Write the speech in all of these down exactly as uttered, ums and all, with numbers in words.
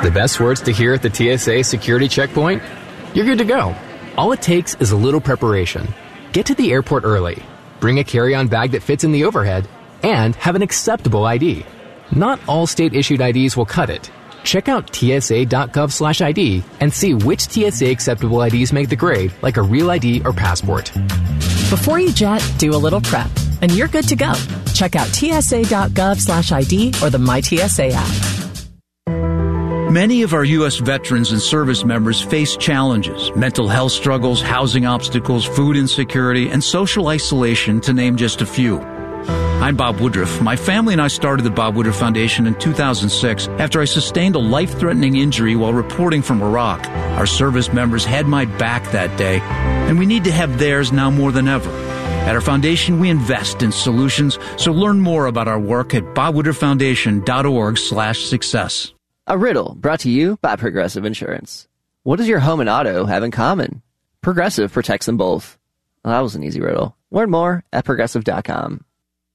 The best words to hear at the T S A security checkpoint? You're good to go. All it takes is a little preparation. Get to the airport early, bring a carry-on bag that fits in the overhead, and have an acceptable I D. Not all state-issued I Ds will cut it. Check out T S A dot gov slash I D and see which T S A acceptable I Ds make the grade, like a real I D or passport. Before you jet, do a little prep, and you're good to go. Check out T S A dot gov slash I D or the My T S A app. Many of our U S veterans and service members face challenges, mental health struggles, housing obstacles, food insecurity, and social isolation, to name just a few. I'm Bob Woodruff. My family and I started the Bob Woodruff Foundation in two thousand six after I sustained a life-threatening injury while reporting from Iraq. Our service members had my back that day, and we need to have theirs now more than ever. At our foundation, we invest in solutions, so learn more about our work at bob woodruff foundation dot org slash success. A riddle brought to you by Progressive Insurance. What does your home and auto have in common? Progressive protects them both. Well, that was an easy riddle. Learn more at progressive dot com.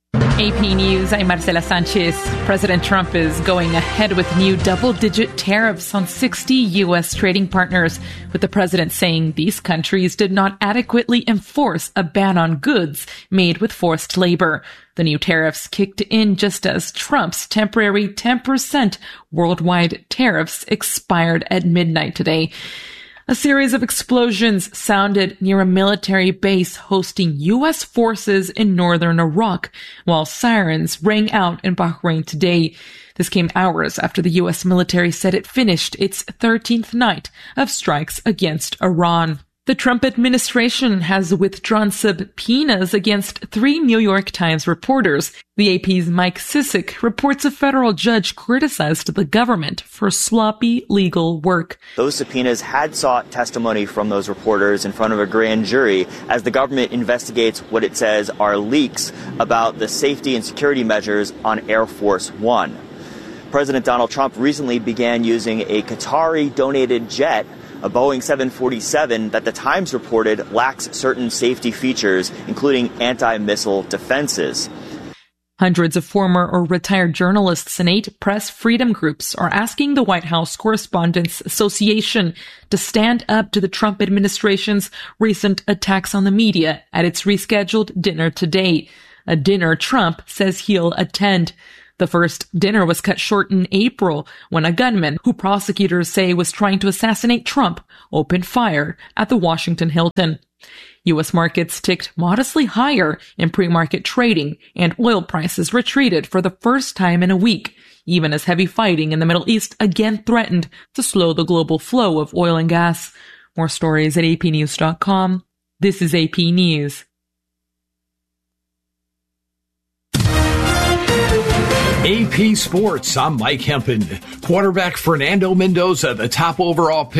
A P News, I'm Marcela Sanchez. President Trump is going ahead with new double-digit tariffs on sixty U S trading partners, with the president saying these countries did not adequately enforce a ban on goods made with forced labor. The new tariffs kicked in just as Trump's temporary ten percent worldwide tariffs expired at midnight today. A series of explosions sounded near a military base hosting U S forces in northern Iraq, while sirens rang out in Bahrain today. This came hours after the U S military said it finished its thirteenth night of strikes against Iran. The Trump administration has withdrawn subpoenas against three New York Times reporters. The A P's Mike Sisek reports a federal judge criticized the government for sloppy legal work. Those subpoenas had sought testimony from those reporters in front of a grand jury as the government investigates what it says are leaks about the safety and security measures on Air Force One. President Donald Trump recently began using a Qatari-donated jet, a Boeing seven forty-seven, that the Times reported lacks certain safety features, including anti-missile defenses. Hundreds of former or retired journalists and eight press freedom groups are asking the White House Correspondents Association to stand up to the Trump administration's recent attacks on the media at its rescheduled dinner today, a dinner Trump says he'll attend. The first dinner was cut short in April when a gunman, who prosecutors say was trying to assassinate Trump, opened fire at the Washington Hilton. U S markets ticked modestly higher in pre-market trading, and oil prices retreated for the first time in a week, even as heavy fighting in the Middle East again threatened to slow the global flow of oil and gas. More stories at a p news dot com. This is A P News. A P Sports, I'm Mike Hempen. Quarterback Fernando Mendoza, the top overall pick